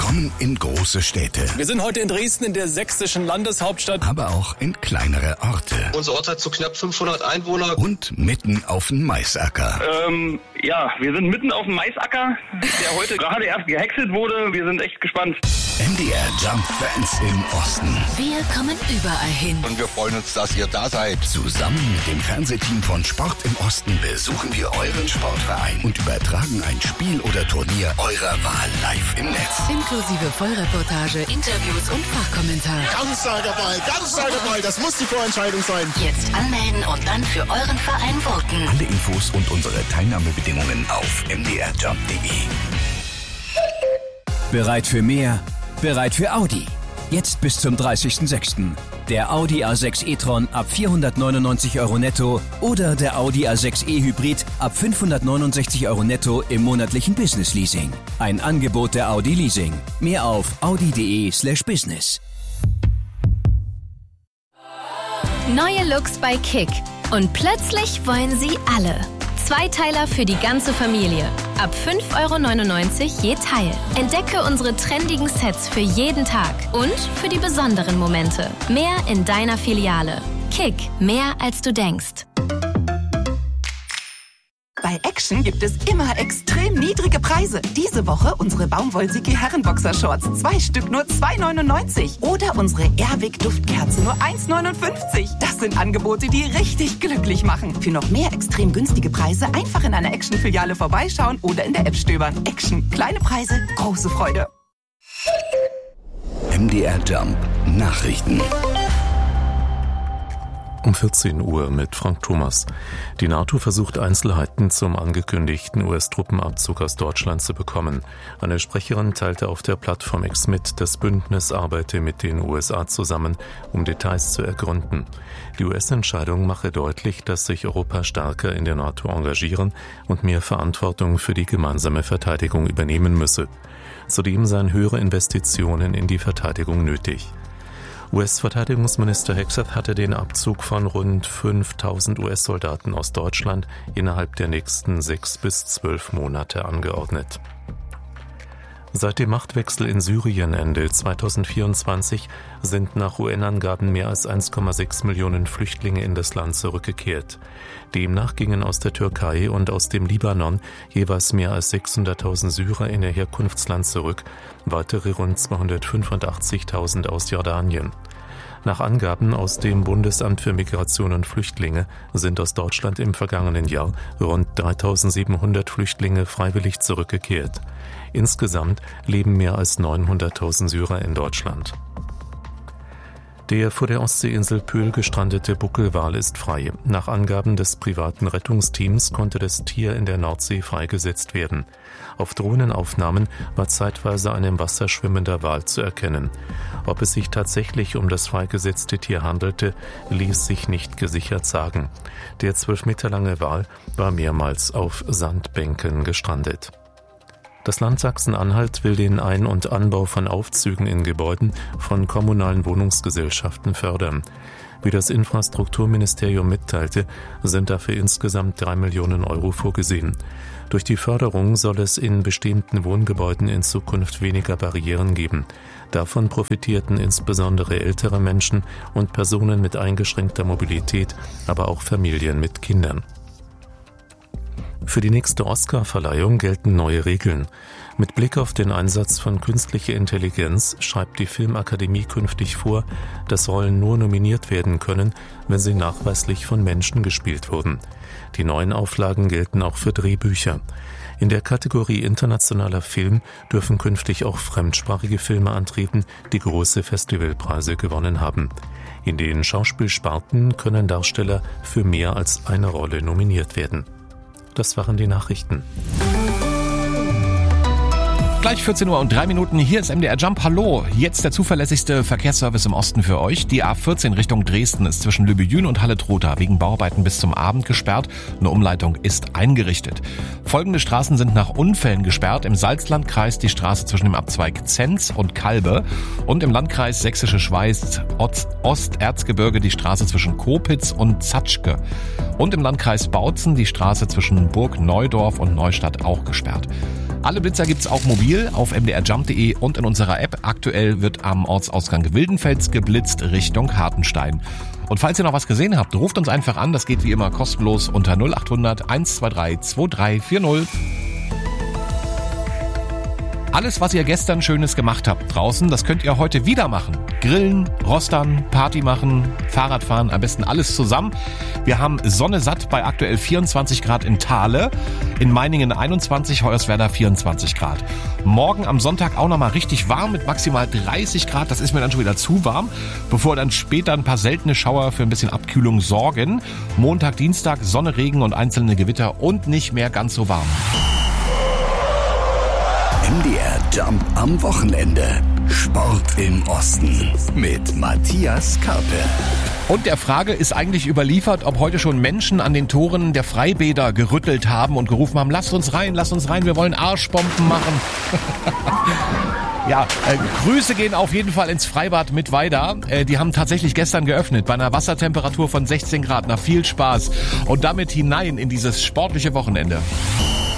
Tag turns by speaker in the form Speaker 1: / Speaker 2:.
Speaker 1: kommen in große Städte.
Speaker 2: Wir sind heute in Dresden, in der sächsischen Landeshauptstadt.
Speaker 1: Aber auch in kleinere Orte.
Speaker 3: Unser Ort hat so knapp 500 Einwohner.
Speaker 1: Und mitten auf dem Maisacker.
Speaker 4: Ja, wir sind mitten auf dem Maisacker, der heute gerade erst gehäckselt wurde. Wir sind echt gespannt.
Speaker 1: MDR Jump Fans im Osten.
Speaker 5: Wir kommen überall hin.
Speaker 3: Und wir freuen uns, dass ihr da seid.
Speaker 1: Zusammen mit dem Fernsehteam von Sport im Osten besuchen wir euren Sportverein und übertragen ein Spiel oder Turnier eurer Wahl live im Netz.
Speaker 5: Inklusive Vollreportage, Interviews und Fachkommentar.
Speaker 6: Ganz starker Ball, das muss die Vorentscheidung sein.
Speaker 5: Jetzt anmelden und dann für euren Verein voten.
Speaker 1: Alle Infos und unsere Teilnahmebedingungen auf mdrjump.de.
Speaker 7: Bereit für mehr? Bereit für Audi. Jetzt bis zum 30.06. Der Audi A6 e-tron ab 499 € netto oder der Audi A6 e-Hybrid ab 569 € netto im monatlichen Business-Leasing. Ein Angebot der Audi Leasing. Mehr auf audi.de/business.
Speaker 8: Neue Looks bei Kick. Und plötzlich wollen sie alle. Zweiteiler für die ganze Familie. Ab 5,99 € je Teil. Entdecke unsere trendigen Sets für jeden Tag und für die besonderen Momente. Mehr in deiner Filiale. Kick, mehr als du denkst.
Speaker 9: Bei Action gibt es immer extrem niedrige Preise. Diese Woche unsere Baumwollsicki Herrenboxershorts. 2 Stück nur 2,99 €. Oder unsere Airwick Duftkerze nur 1,59 €. Das sind Angebote, die richtig glücklich machen. Für noch mehr extrem günstige Preise einfach in einer Action-Filiale vorbeischauen oder in der App stöbern. Action. Kleine Preise, große Freude.
Speaker 1: MDR Jump Nachrichten.
Speaker 10: Um 14 Uhr mit Frank Thomas. Die NATO versucht Einzelheiten zum angekündigten US-Truppenabzug aus Deutschland zu bekommen. Eine Sprecherin teilte auf der Plattform X mit, das Bündnis arbeite mit den USA zusammen, um Details zu ergründen. Die US-Entscheidung mache deutlich, dass sich Europa stärker in der NATO engagieren und mehr Verantwortung für die gemeinsame Verteidigung übernehmen müsse. Zudem seien höhere Investitionen in die Verteidigung nötig. US-Verteidigungsminister Hegseth hatte den Abzug von rund 5.000 US-Soldaten aus Deutschland innerhalb der nächsten 6 bis 12 Monate angeordnet. Seit dem Machtwechsel in Syrien Ende 2024 sind nach UN-Angaben mehr als 1,6 Millionen Flüchtlinge in das Land zurückgekehrt. Demnach gingen aus der Türkei und aus dem Libanon jeweils mehr als 600.000 Syrer in ihr Herkunftsland zurück, weitere rund 285.000 aus Jordanien. Nach Angaben aus dem Bundesamt für Migration und Flüchtlinge sind aus Deutschland im vergangenen Jahr rund 3.700 Flüchtlinge freiwillig zurückgekehrt. Insgesamt leben mehr als 900.000 Syrer in Deutschland. Der vor der Ostseeinsel Pöhl gestrandete Buckelwal ist frei. Nach Angaben des privaten Rettungsteams konnte das Tier in der Nordsee freigesetzt werden. Auf Drohnenaufnahmen war zeitweise ein im Wasser schwimmender Wal zu erkennen. Ob es sich tatsächlich um das freigesetzte Tier handelte, ließ sich nicht gesichert sagen. Der 12 Meter lange Wal war mehrmals auf Sandbänken gestrandet. Das Land Sachsen-Anhalt will den Ein- und Anbau von Aufzügen in Gebäuden von kommunalen Wohnungsgesellschaften fördern. Wie das Infrastrukturministerium mitteilte, sind dafür insgesamt 3 Millionen € vorgesehen. Durch die Förderung soll es in bestehenden Wohngebäuden in Zukunft weniger Barrieren geben. Davon profitierten insbesondere ältere Menschen und Personen mit eingeschränkter Mobilität, aber auch Familien mit Kindern. Für die nächste Oscar-Verleihung gelten neue Regeln. Mit Blick auf den Einsatz von künstlicher Intelligenz schreibt die Filmakademie künftig vor, dass Rollen nur nominiert werden können, wenn sie nachweislich von Menschen gespielt wurden. Die neuen Auflagen gelten auch für Drehbücher. In der Kategorie internationaler Film dürfen künftig auch fremdsprachige Filme antreten, die große Festivalpreise gewonnen haben. In den Schauspielsparten können Darsteller für mehr als eine Rolle nominiert werden. Das waren die Nachrichten.
Speaker 11: Gleich 14:03 Uhr, hier ist MDR Jump. Hallo, jetzt der zuverlässigste Verkehrsservice im Osten für euch. Die A14 Richtung Dresden ist zwischen Lübejün und Halle-Trotha wegen Bauarbeiten bis zum Abend gesperrt. Eine Umleitung ist eingerichtet. Folgende Straßen sind nach Unfällen gesperrt. Im Salzlandkreis die Straße zwischen dem Abzweig Zenz und Kalbe und im Landkreis Sächsische Schweiz Osterzgebirge die Straße zwischen Kopitz und Zatschke. Und im Landkreis Bautzen die Straße zwischen Burg Neudorf und Neustadt auch gesperrt. Alle Blitzer gibt's auch mobil auf mdrjump.de und in unserer App. Aktuell wird am Ortsausgang Wildenfels geblitzt Richtung Hartenstein. Und falls ihr noch was gesehen habt, ruft uns einfach an. Das geht wie immer kostenlos unter 0800 123 2340. Alles, was ihr gestern Schönes gemacht habt draußen, das könnt ihr heute wieder machen. Grillen, Rostern, Party machen, Fahrradfahren, am besten alles zusammen. Wir haben Sonne satt bei aktuell 24 Grad in Thale, in Meiningen 21, Hoyerswerda 24 Grad. Morgen am Sonntag auch nochmal richtig warm mit maximal 30 Grad, das ist mir dann schon wieder zu warm, bevor dann später ein paar seltene Schauer für ein bisschen Abkühlung sorgen. Montag, Dienstag Sonne, Regen und einzelne Gewitter und nicht mehr ganz so warm.
Speaker 1: MDR Jump am Wochenende. Sport im Osten mit Matthias Karpe.
Speaker 11: Und der Frage ist eigentlich überliefert, ob heute schon Menschen an den Toren der Freibäder gerüttelt haben und gerufen haben, lasst uns rein, wir wollen Arschbomben machen. Ja, Grüße gehen auf jeden Fall ins Freibad Mittweida. Die haben tatsächlich gestern geöffnet bei einer Wassertemperatur von 16 Grad. Na, viel Spaß und damit hinein in dieses sportliche Wochenende.